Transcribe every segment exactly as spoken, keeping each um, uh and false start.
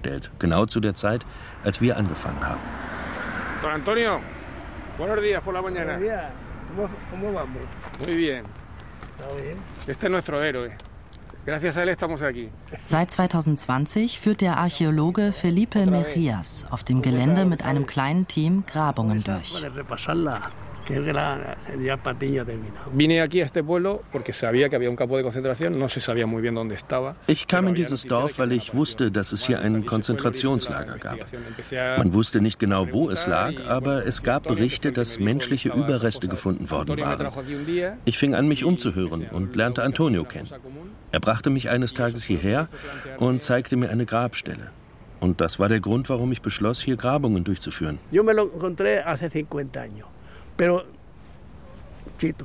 aufgestellt, genau zu der Zeit, als wir angefangen haben. Don Antonio, buenos días por la mañana. Buenos días. ¿Cómo, cómo vamos? Muy bien. ¿Está bien? Este es nuestro héroe. Gracias a él estamos aquí. Seit zweitausendzwanzig führt der Archäologe Felipe Mejías auf dem Gelände mit einem kleinen Team Grabungen durch. Vine aquí a este pueblo porque sabía que había un campo de concentración, no se sabía muy bien dónde estaba. Ich kam in dieses Dorf, weil ich wusste, dass es hier ein Konzentrationslager gab. Man wusste nicht genau, wo es lag, aber es gab Berichte, dass menschliche Überreste gefunden worden waren. Ich fing an, mich umzuhören und lernte Antonio kennen. Er brachte mich eines Tages hierher und zeigte mir eine Grabstelle. Und das war der Grund, warum ich beschloss, hier Grabungen durchzuführen. Yo me lo encontré hace cincuenta años. Pero Chito,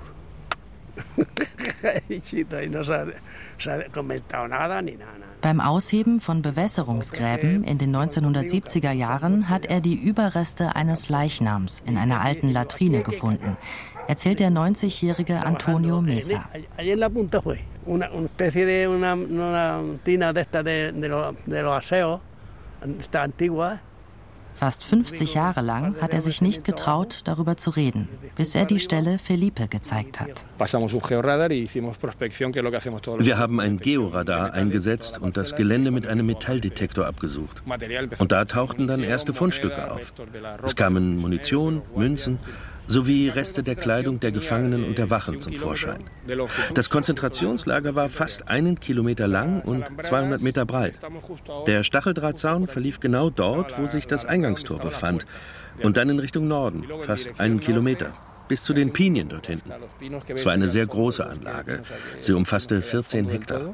Chito, y no se ha, se ha comentado nada ni nada. Beim Ausheben von Bewässerungsgräben in den neunzehnhundertsiebziger Jahren hat er die Überreste eines Leichnams in einer alten Latrine gefunden, erzählt der neunzigjährige Antonio Mesa. Allí en la punta fue una especie de una, una tina de esta de, de, los, de los aseos, esta antigua. Fast fünfzig Jahre lang hat er sich nicht getraut, darüber zu reden, bis er die Stelle Felipe gezeigt hat. Wir haben ein Georadar eingesetzt und das Gelände mit einem Metalldetektor abgesucht. Und da tauchten dann erste Fundstücke auf. Es kamen Munition, Münzen sowie Reste der Kleidung der Gefangenen und der Wachen zum Vorschein. Das Konzentrationslager war fast einen Kilometer lang und zweihundert Meter breit. Der Stacheldrahtzaun verlief genau dort, wo sich das Eingangstor befand, und dann in Richtung Norden, fast einen Kilometer, bis zu den Pinien dort hinten. Es war eine sehr große Anlage. Sie umfasste vierzehn Hektar.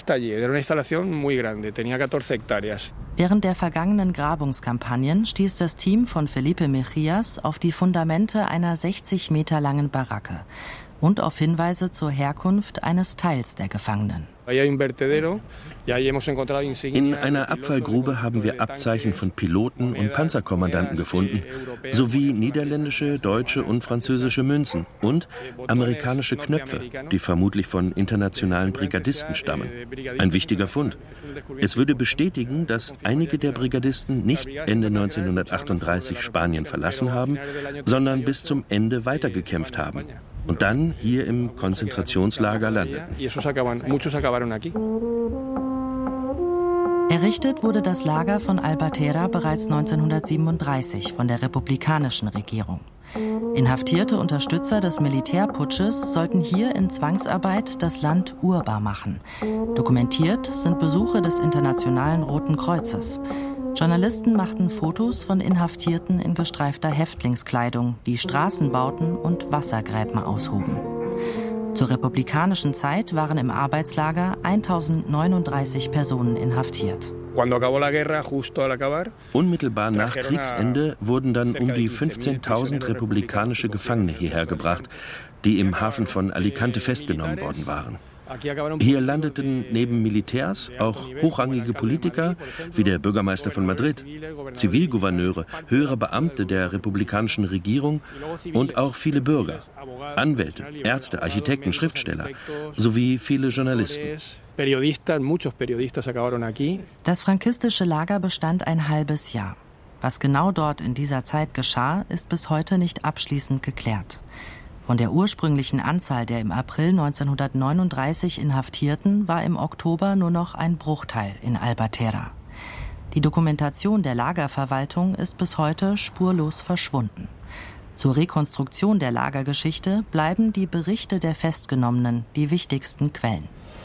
Während der vergangenen Grabungskampagnen stieß das Team von Felipe Mejías auf die Fundamente einer sechzig Meter langen Baracke und auf Hinweise zur Herkunft eines Teils der Gefangenen. In einer Abfallgrube haben wir Abzeichen von Piloten und Panzerkommandanten gefunden, sowie niederländische, deutsche und französische Münzen und amerikanische Knöpfe, die vermutlich von internationalen Brigadisten stammen. Ein wichtiger Fund. Es würde bestätigen, dass einige der Brigadisten nicht Ende neunzehnhundertachtunddreißig Spanien verlassen haben, sondern bis zum Ende weitergekämpft haben und dann hier im Konzentrationslager landeten. Errichtet wurde das Lager von Albatera bereits neunzehnhundertsiebenunddreißig von der republikanischen Regierung. Inhaftierte Unterstützer des Militärputsches sollten hier in Zwangsarbeit das Land urbar machen. Dokumentiert sind Besuche des Internationalen Roten Kreuzes. Journalisten machten Fotos von Inhaftierten in gestreifter Häftlingskleidung, die Straßen bauten und Wassergräben aushoben. Zur republikanischen Zeit waren im Arbeitslager eintausendneununddreißig Personen inhaftiert. Unmittelbar nach Kriegsende wurden dann um die fünfzehntausend republikanische Gefangene hierher gebracht, die im Hafen von Alicante festgenommen worden waren. Hier landeten neben Militärs auch hochrangige Politiker wie der Bürgermeister von Madrid, Zivilgouverneure, höhere Beamte der republikanischen Regierung und auch viele Bürger, Anwälte, Ärzte, Architekten, Schriftsteller sowie viele Journalisten. Das frankistische Lager bestand ein halbes Jahr. Was genau dort in dieser Zeit geschah, ist bis heute nicht abschließend geklärt. Von der ursprünglichen Anzahl der im April neunzehnhundertneununddreißig Inhaftierten war im Oktober nur noch ein Bruchteil in Albatera. Die Dokumentation der Lagerverwaltung ist bis heute spurlos verschwunden. Zur Rekonstruktion der Lagergeschichte bleiben die Berichte der Festgenommenen die wichtigsten Quellen.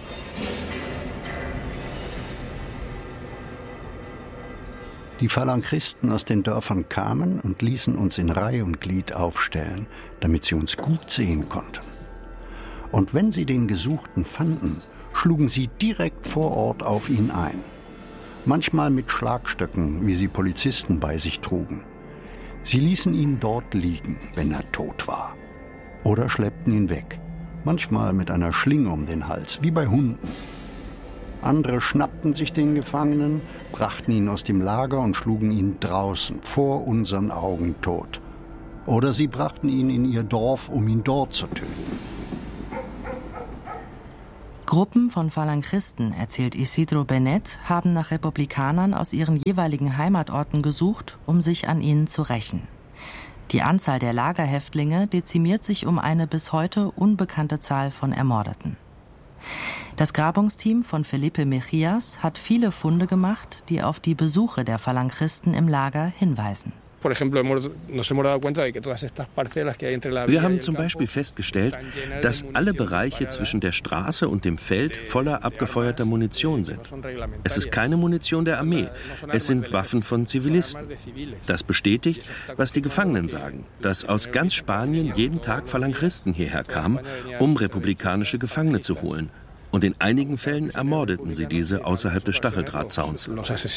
Die Phalanxisten aus den Dörfern kamen und ließen uns in Reihe und Glied aufstellen, damit sie uns gut sehen konnten. Und wenn sie den Gesuchten fanden, schlugen sie direkt vor Ort auf ihn ein. Manchmal mit Schlagstöcken, wie sie Polizisten bei sich trugen. Sie ließen ihn dort liegen, wenn er tot war. Oder schleppten ihn weg, manchmal mit einer Schlinge um den Hals, wie bei Hunden. Andere schnappten sich den Gefangenen, brachten ihn aus dem Lager und schlugen ihn draußen, vor unseren Augen tot. Oder sie brachten ihn in ihr Dorf, um ihn dort zu töten. Gruppen von Phalanchisten, erzählt Isidro Benet, haben nach Republikanern aus ihren jeweiligen Heimatorten gesucht, um sich an ihnen zu rächen. Die Anzahl der Lagerhäftlinge dezimiert sich um eine bis heute unbekannte Zahl von Ermordeten. Das Grabungsteam von Felipe Mejías hat viele Funde gemacht, die auf die Besuche der Phalanchisten im Lager hinweisen. Wir haben zum Beispiel festgestellt, dass alle Bereiche zwischen der Straße und dem Feld voller abgefeuerter Munition sind. Es ist keine Munition der Armee, es sind Waffen von Zivilisten. Das bestätigt, was die Gefangenen sagen, dass aus ganz Spanien jeden Tag Phalanchisten hierher kamen, um republikanische Gefangene zu holen. Und in einigen Fällen ermordeten sie diese außerhalb des Stacheldrahtzauns.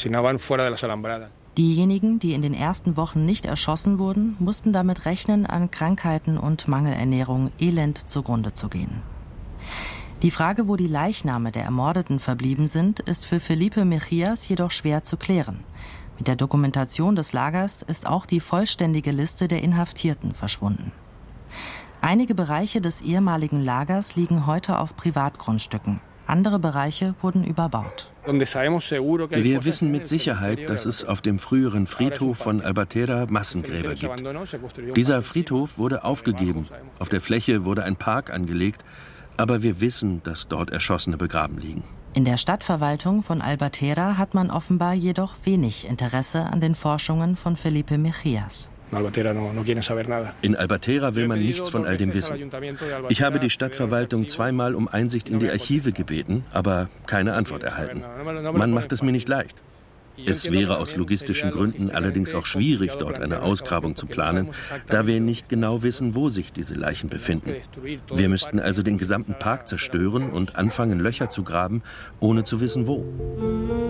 Diejenigen, die in den ersten Wochen nicht erschossen wurden, mussten damit rechnen, an Krankheiten und Mangelernährung elend zugrunde zu gehen. Die Frage, wo die Leichname der Ermordeten verblieben sind, ist für Felipe Mejías jedoch schwer zu klären. Mit der Dokumentation des Lagers ist auch die vollständige Liste der Inhaftierten verschwunden. Einige Bereiche des ehemaligen Lagers liegen heute auf Privatgrundstücken. Andere Bereiche wurden überbaut. Wir wissen mit Sicherheit, dass es auf dem früheren Friedhof von Albatera Massengräber gibt. Dieser Friedhof wurde aufgegeben. Auf der Fläche wurde ein Park angelegt. Aber wir wissen, dass dort Erschossene begraben liegen. In der Stadtverwaltung von Albatera hat man offenbar jedoch wenig Interesse an den Forschungen von Felipe Mejías. In Albatera will man nichts von all dem wissen. Ich habe die Stadtverwaltung zweimal um Einsicht in die Archive gebeten, aber keine Antwort erhalten. Man macht es mir nicht leicht. Es wäre aus logistischen Gründen allerdings auch schwierig, dort eine Ausgrabung zu planen, da wir nicht genau wissen, wo sich diese Leichen befinden. Wir müssten also den gesamten Park zerstören und anfangen, Löcher zu graben, ohne zu wissen, wo.